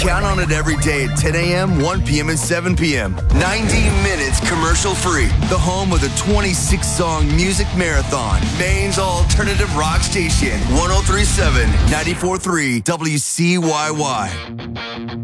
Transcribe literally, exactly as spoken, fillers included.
Count on it every day at ten a.m., one p.m., and seven p.m. ninety minutes commercial-free. The home of the twenty-six song music marathon. Maine's alternative rock station. one oh three point seven, ninety-four point three W C Y Y.